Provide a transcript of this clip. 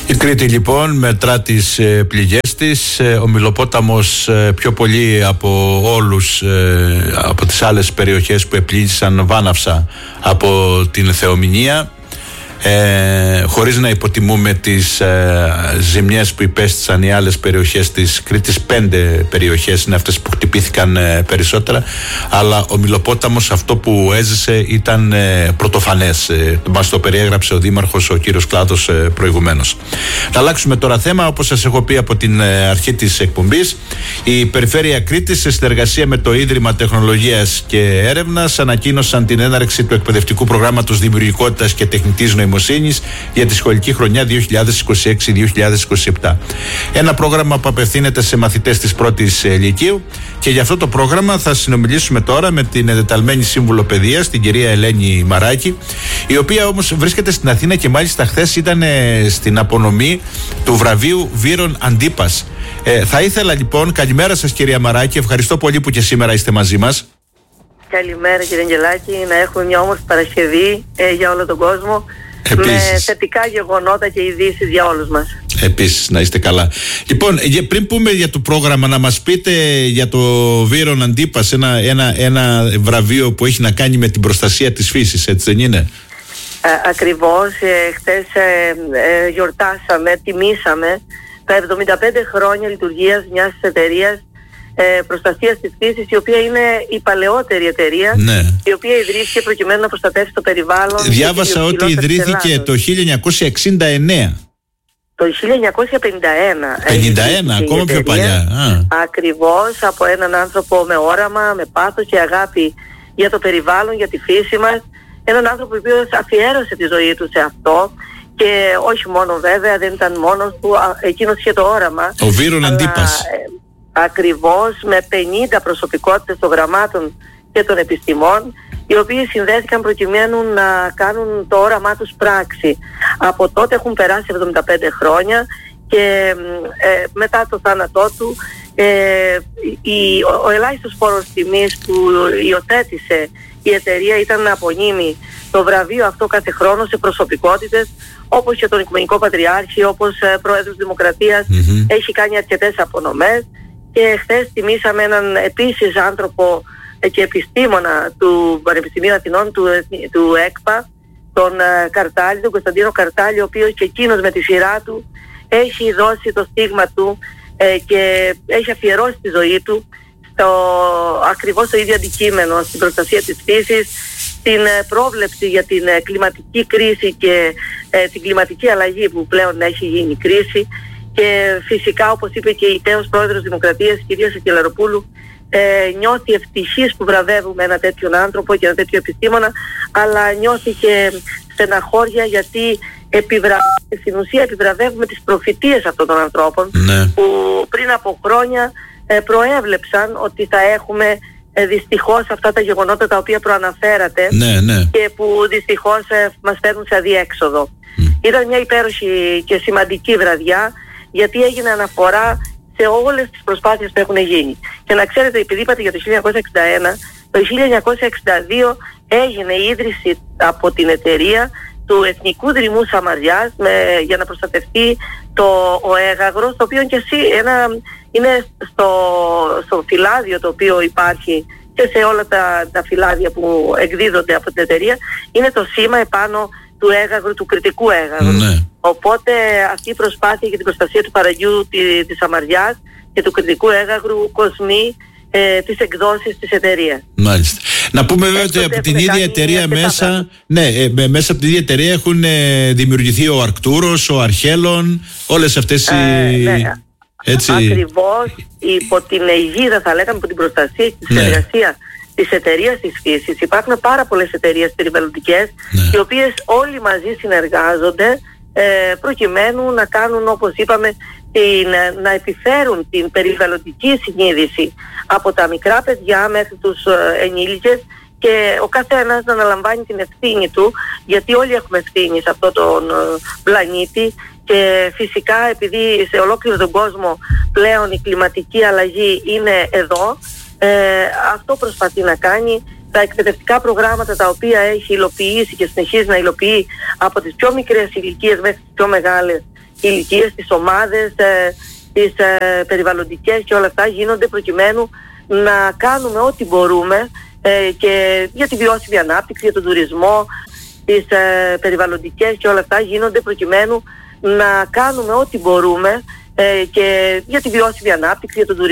Η Κρήτη λοιπόν μετρά τις πληγές της. Ο Μυλοπόταμος πιο πολύ από όλους, από τις άλλες περιοχές που επλήγησαν βάναυσα από την θεομηνία, χωρίς να υποτιμούμε τις ζημιές που υπέστησαν οι άλλες περιοχές της Κρήτης. 5 περιοχές είναι αυτές που χτυπήθηκαν περισσότερα, αλλά ο Μυλοπόταμος αυτό που έζησε ήταν πρωτοφανές. Μας το περιέγραψε ο Δήμαρχος, ο κύριος Κλάδος, προηγουμένως. Θα αλλάξουμε τώρα θέμα. Όπως σας έχω πει από την αρχή της εκπομπής, η Περιφέρεια Κρήτης σε συνεργασία με το Ίδρυμα Τεχνολογίας και Έρευνας ανακοίνωσαν την έναρξη του εκπαιδευτικού προγράμματος Δημιουργικότητας και Τεχνητής Νοημοσύνης για τη σχολική χρονιά 2026-2027. Ένα πρόγραμμα που απευθύνεται σε μαθητές της πρώτης λυκείου, και για αυτό το πρόγραμμα θα συνομιλήσουμε τώρα με την εντεταλμένη σύμβουλο παιδείας, την κυρία Ελένη Μαράκη, η οποία όμως βρίσκεται στην Αθήνα και μάλιστα χθες ήταν στην απονομή του βραβείου Βύρον Αντίπας. Θα ήθελα λοιπόν, καλημέρα σας κυρία Μαράκη, ευχαριστώ πολύ που και σήμερα είστε μαζί μας. Καλημέρα κύριε Αγγελάκη, να έχουμε μια όμορφη Παρασκευή για όλο τον κόσμο. Επίσης, με θετικά γεγονότα και ειδήσεις για όλους μας. Επίσης, να είστε καλά. Λοιπόν, πριν πούμε για το πρόγραμμα, να μας πείτε για το Βύρον Αντίπας, ένα βραβείο που έχει να κάνει με την προστασία της φύσης, έτσι δεν είναι? Ακριβώς. Χτες γιορτάσαμε, τιμήσαμε τα 75 χρόνια λειτουργίας μιας εταιρείας προστασίας της φύσης, η οποία είναι η παλαιότερη εταιρεία, ναι, η οποία ιδρύθηκε προκειμένου να προστατεύσει το περιβάλλον. Διάβασα ότι ιδρύθηκε το 1969. Το 1951. 51, ακόμα πιο παλιά. Ακριβώς, από έναν άνθρωπο με όραμα, με πάθος και αγάπη για το περιβάλλον, για τη φύση μας. Έναν άνθρωπο ο οποίος αφιέρωσε τη ζωή του σε αυτό. Και όχι μόνο, βέβαια, δεν ήταν μόνος του, εκείνος είχε το όραμα. Ο Βύρον Αντίπας. Ακριβώς, με 50 προσωπικότητες των γραμμάτων και των επιστημών, οι οποίοι συνδέθηκαν προκειμένου να κάνουν το όραμά τους πράξη. Από τότε έχουν περάσει 75 χρόνια και μετά το θάνατό του ο ελάχιστος φόρος τιμής που υιοθέτησε η εταιρεία ήταν να απονείμει το βραβείο αυτό κάθε χρόνο σε προσωπικότητες όπως και τον Οικουμενικό Πατριάρχη, όπως Πρόεδρος Δημοκρατίας, έχει κάνει αρκετές απονομές. Και χθες τιμήσαμε έναν επίσης άνθρωπο και επιστήμονα του Πανεπιστημίου Αθηνών, του ΕΚΠΑ, τον Καρτάλη, τον Κωνσταντίνο Καρτάλη, ο οποίος και εκείνος με τη σειρά του έχει δώσει το στίγμα του και έχει αφιερώσει τη ζωή του ακριβώς το ίδιο αντικείμενο, στην προστασία της φύσης, στην πρόβλεψη για την κλιματική κρίση και την κλιματική αλλαγή που πλέον έχει γίνει κρίση. Και φυσικά, όπως είπε και η τέος Πρόεδρος Δημοκρατίας, η κυρία Σακελαροπούλου, νιώθει ευτυχής που βραβεύουμε ένα τέτοιον άνθρωπο και ένα τέτοιο επιστήμονα, αλλά νιώθει και στεναχώρια γιατί στην ουσία επιβραβεύουμε τις προφητείες αυτών των ανθρώπων, ναι, που πριν από χρόνια προέβλεψαν ότι θα έχουμε δυστυχώς αυτά τα γεγονότα τα οποία προαναφέρατε, ναι, ναι, και που δυστυχώς μας φέρνουν σε αδιέξοδο. Ήταν μια υπέροχη και σημαντική βραδιά, γιατί έγινε αναφορά σε όλες τις προσπάθειες που έχουν γίνει. Και να ξέρετε, επειδή είπατε για το 1961, το 1962 έγινε η ίδρυση από την εταιρεία του Εθνικού Δρυμού Σαμαριάς για να προστατευτεί ο έγαγρος, το οποίο και είναι στο φυλάδιο το οποίο υπάρχει και σε όλα τα φυλάδια που εκδίδονται από την εταιρεία, είναι το σήμα επάνω του έγαγρου, του κρητικού έγαγρου. Ναι. Οπότε αυτή η προσπάθεια για την προστασία του παραγιού της Σαμαριάς και του κρητικού έγαγρου κοσμεί τις εκδόσεις της εταιρείας. Μάλιστα. Να πούμε βέβαια ότι από την ίδια εταιρεία μέσα, μέσα από την ίδια εταιρεία έχουν δημιουργηθεί ο Αρκτούρος, ο Αρχέλων, όλες αυτές οι... Ναι. Έτσι... Ακριβώς, υπό την αιγίδα, θα λέγαμε, υπό την προστασία και τη συνεργασία της εταιρείας της φύσης. Υπάρχουν πάρα πολλές εταιρείες περιβαλλοντικές, οι οποίες όλοι μαζί συνεργάζονται προκειμένου να κάνουν, όπως είπαμε, να επιφέρουν την περιβαλλοντική συνείδηση από τα μικρά παιδιά μέχρι τους ενήλικες, και ο καθένας να αναλαμβάνει την ευθύνη του, γιατί όλοι έχουμε ευθύνη σε αυτόν τον πλανήτη. Και φυσικά, επειδή σε ολόκληρο τον κόσμο πλέον η κλιματική αλλαγή είναι εδώ, αυτό προσπαθεί να κάνει. Τα εκπαιδευτικά προγράμματα τα οποία έχει υλοποιήσει και συνεχίζει να υλοποιεί από τις πιο μικρές ηλικίες μέχρι τις πιο μεγάλες ηλικίες, τις ομάδες, τις περιβαλλοντικές και όλα αυτά γίνονται προκειμένου να κάνουμε ό,τι μπορούμε και για τη βιώσιμη ανάπτυξη, για τον τουρισμό, τις περιβαλλοντικές και όλα αυτά γίνονται προκειμένου να κάνουμε ό,τι μπορούμε και για τη βιώσιμη ανάπτυξη, για τον τουρισμό.